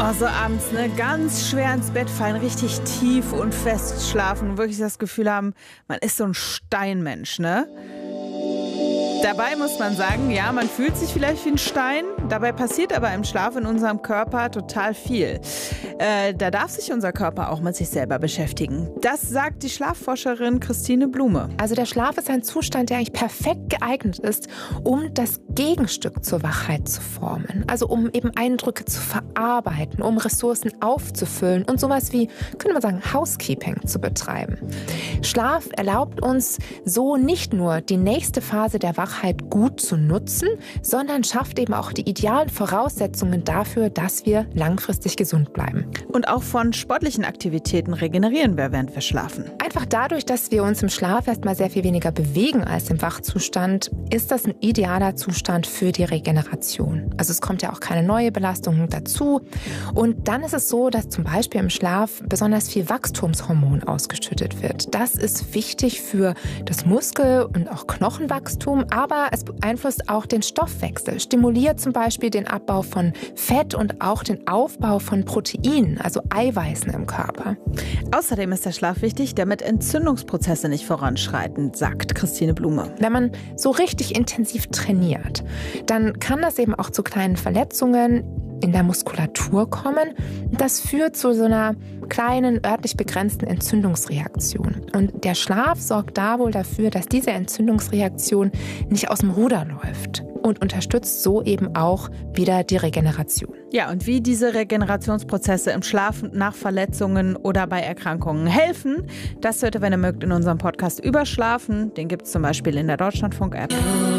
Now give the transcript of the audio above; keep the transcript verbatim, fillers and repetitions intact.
Oh, so abends, ne, ganz schwer ins Bett fallen, richtig tief und fest schlafen, wirklich das Gefühl haben, man ist so ein Steinmensch, ne? Dabei muss man sagen, ja, man fühlt sich vielleicht wie ein Stein, dabei passiert aber im Schlaf in unserem Körper total viel. Äh, da darf sich unser Körper auch mit sich selber beschäftigen. Das sagt die Schlafforscherin Christine Blume. Also der Schlaf ist ein Zustand, der eigentlich perfekt geeignet ist, um das Gegenstück zur Wachheit zu formen. Also um eben Eindrücke zu verarbeiten, um Ressourcen aufzufüllen und sowas wie, könnte man sagen, Housekeeping zu betreiben. Schlaf erlaubt uns so nicht nur die nächste Phase der Wachheit gut zu nutzen, sondern schafft eben auch die idealen Voraussetzungen dafür, dass wir langfristig gesund bleiben. Und auch von sportlichen Aktivitäten regenerieren wir, während wir schlafen. Einfach dadurch, dass wir uns im Schlaf erstmal sehr viel weniger bewegen als im Wachzustand, ist das ein idealer Zustand für die Regeneration. Also es kommt ja auch keine neue Belastung dazu. Und dann ist es so, dass zum Beispiel im Schlaf besonders viel Wachstumshormon ausgeschüttet wird. Das ist wichtig für das Muskel- und auch Knochenwachstum, aber es beeinflusst auch den Stoffwechsel, stimuliert zum Beispiel den Abbau von Fett und auch den Aufbau von Proteinen, also Eiweißen im Körper. Außerdem ist der Schlaf wichtig, damit Entzündungsprozesse nicht voranschreiten, sagt Christine Blume. Wenn man so richtig intensiv trainiert, dann kann das eben auch zu kleinen Verletzungen in der Muskulatur kommen. Das führt zu so einer kleinen, örtlich begrenzten Entzündungsreaktion. Und der Schlaf sorgt da wohl dafür, dass diese Entzündungsreaktion nicht aus dem Ruder läuft und unterstützt so eben auch wieder die Regeneration. Ja, und wie diese Regenerationsprozesse im Schlaf nach Verletzungen oder bei Erkrankungen helfen, das hört ihr, wenn ihr mögt, in unserem Podcast über Schlafen. Den gibt es zum Beispiel in der Deutschlandfunk-App.